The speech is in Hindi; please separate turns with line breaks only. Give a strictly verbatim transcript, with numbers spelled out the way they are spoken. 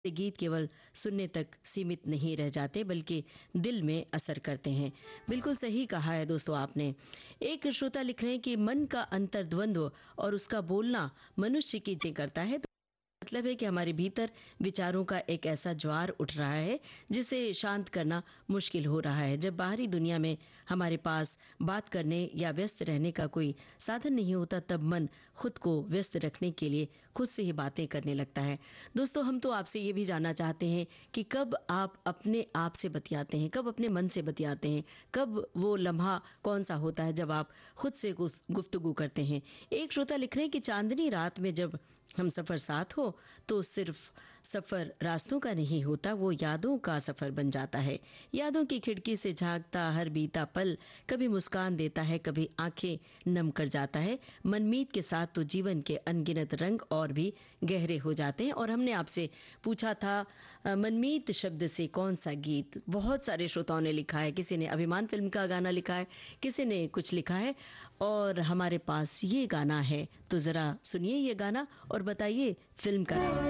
ये गीत केवल सुनने तक सीमित नहीं रह जाते बल्कि दिल में असर करते हैं। बिल्कुल सही कहा है दोस्तों आपने। एक श्रोता लिख रहे हैं कि मन का अंतर्द्वंद्व और उसका बोलना मनुष्य की तय करता है। तो मतलब है कि हमारे भीतर विचारों का एक ऐसा ज्वार उठ रहा है जिसे शांत करना मुश्किल हो रहा है। जब बाहरी दुनिया में हमारे पास बात करने या व्यस्त रहने का कोई साधन नहीं होता, तब मन खुद को व्यस्त रखने के लिए खुद से ही बातें करने लगता है। दोस्तों, हम तो आपसे ये भी जानना चाहते हैं कि कब आप अपने आप से बतियाते हैं, कब अपने मन से बतियाते हैं, कब वो लम्हा कौन सा होता है जब आप खुद से गुफ- गुफ्तगू करते हैं। एक श्रोता लिख रहे हैं कि चांदनी रात में जब हम सफर साथ हो तो सिर्फ सफर रास्तों का नहीं होता, वो यादों का सफर बन जाता है। यादों की खिड़की से झांकता हर बीता पल कभी मुस्कान देता है, कभी आंखें नम कर जाता है। मनमीत के साथ तो जीवन के अनगिनत रंग और भी गहरे हो जाते हैं। और हमने आपसे पूछा था अ, मनमीत शब्द से कौन सा गीत। बहुत सारे श्रोताओं ने लिखा है, किसी ने अभिमान फिल्म का गाना लिखा है, किसी ने कुछ लिखा है, और हमारे पास ये गाना है। तो जरा सुनिए ये गाना और बताइए फिल्म का नाम।